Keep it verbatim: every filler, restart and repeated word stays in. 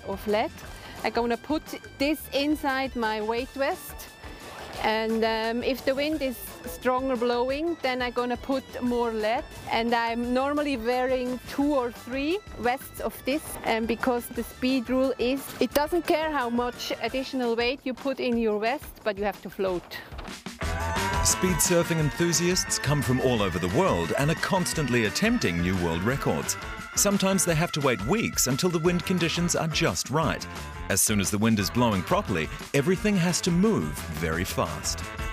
of lead. I'm gonna put this inside my weight vest, and um, if the wind is stronger blowing, then I'm gonna put more lead. And I'm normally wearing two or three vests of this, and because the speed rule is, it doesn't care how much additional weight you put in your vest, but you have to float. Speed surfing enthusiasts come from all over the world and are constantly attempting new world records. Sometimes they have to wait weeks until the wind conditions are just right. As soon as the wind is blowing properly, everything has to move very fast.